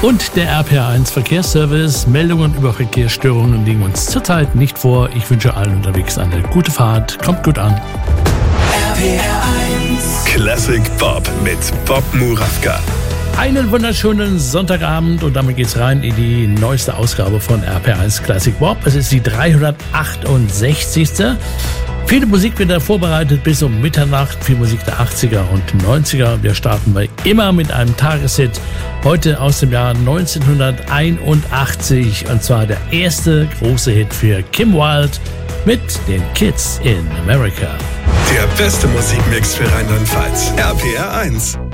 Und der RPR1 Verkehrsservice. Meldungen über Verkehrsstörungen liegen uns zurzeit nicht vor. Ich wünsche allen unterwegs eine gute Fahrt. Kommt gut an. RPR1 Classic Bob mit Bob Murawka. Einen wunderschönen Sonntagabend und damit geht's rein in die neueste Ausgabe von RPR1 Classic Bob. Es ist die 368. Viele Musik wird da vorbereitet bis um Mitternacht, viel Musik der 80er und 90er. Wir starten immer mit einem Tageshit, heute aus dem Jahr 1981 und zwar der erste große Hit für Kim Wilde mit den Kids in America. Der beste Musikmix für Rheinland-Pfalz, RPR1.